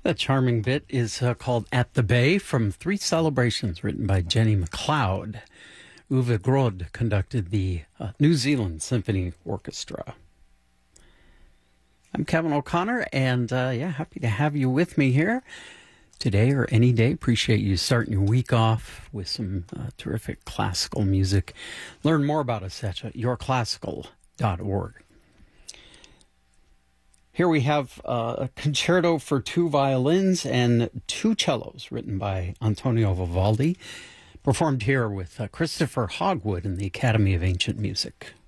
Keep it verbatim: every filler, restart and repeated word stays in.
That charming bit is uh, called At the Bay from Three Celebrations, written by Jenny MacLeod. Uwe Grod conducted the uh, New Zealand Symphony Orchestra. I'm Kevin O'Connor, and uh, yeah, happy to have you with me here today or any day. Appreciate you starting your week off with some uh, terrific classical music. Learn more about us at your classical dot org. Here we have uh, a concerto for two violins and two cellos written by Antonio Vivaldi, performed here with uh, Christopher Hogwood in the Academy of Ancient Music.